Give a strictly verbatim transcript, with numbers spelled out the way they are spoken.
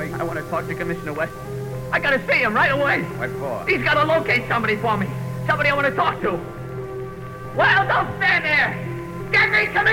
boy? I want to talk to Commissioner West. I got to see him right away. What for? He's got to locate somebody for me. Somebody I want to talk to. Well, don't stand there. Get me Commissioner!